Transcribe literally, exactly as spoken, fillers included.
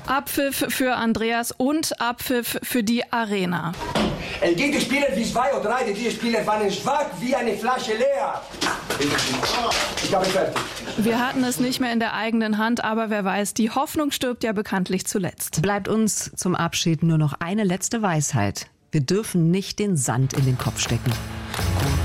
Abpfiff für Andreas und Abpfiff für die Arena. Es gibt Spieler wie zwei oder drei, die Spieler waren schwach wie eine Flasche leer. Ich habe fertig. Wir hatten es nicht mehr in der eigenen Hand, aber wer weiß, die Hoffnung stirbt ja bekanntlich zuletzt. Bleibt uns zum Abschied nur noch eine letzte Weisheit. Wir dürfen nicht den Sand in den Kopf stecken. Gut.